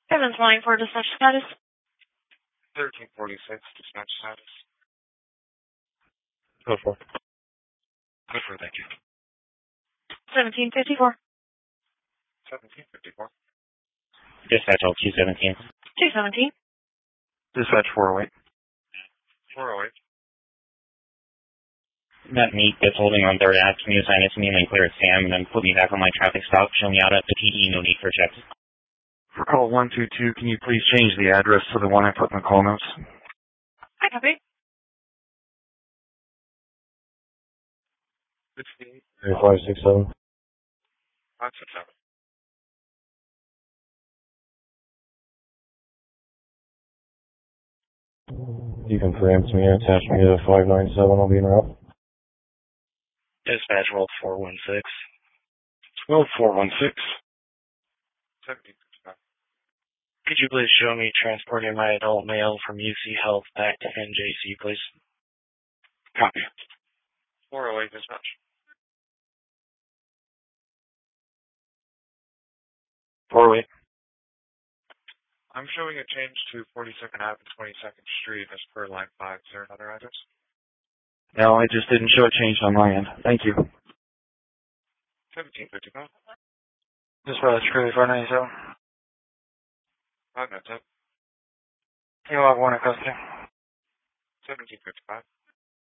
Kevin's line for dispatch status. 1346, dispatch status. Go for it. Good for, thank you. 1754. 1754. Dispatch L217. 217. Dispatch 408. 408. That meat that's holding on 3rd Ave, can you assign it to me and then clear it Sam and then put me back on my traffic stop, show me out at the PD, no need for checks. For call 122, can you please change the address to the one I put in the call notes? I copy. 58. 567. 567. You can preempt me or attach me to 597, I'll be en route. Dispatch roll 416. 12416. 1755. Could you please show me transporting my adult male from UC Health back to NJC, please? Copy. 408, dispatch. Forward. I'm showing a change to 42nd Ave and 22nd Street as per line 5. Is there another address? No, I just didn't show a change on my end. Thank you. 1755. Dispatch Curly 497. 597. You have one in custody. 1755.